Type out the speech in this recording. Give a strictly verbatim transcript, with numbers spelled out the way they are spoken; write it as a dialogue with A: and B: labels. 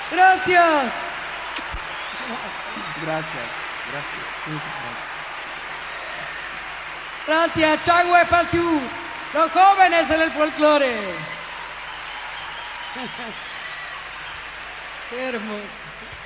A: Gracias.
B: Gracias, gracias. Muchas gracias.
A: Gracias, Chagüe Pasiu, los jóvenes en el folclore. Qué hermoso.